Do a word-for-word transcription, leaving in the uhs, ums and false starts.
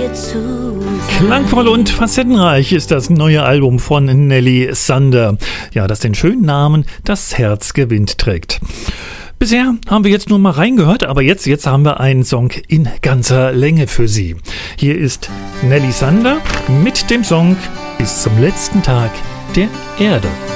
dir zu sein. Klangvoll und facettenreich ist das neue Album von Nelly Sander. Ja, das den schönen Namen Das Herz gewinnt trägt. Bisher haben wir jetzt nur mal reingehört, aber jetzt, jetzt haben wir einen Song in ganzer Länge für Sie. Hier ist Nelly Sander mit dem Song Bis zum letzten Tag der Erde.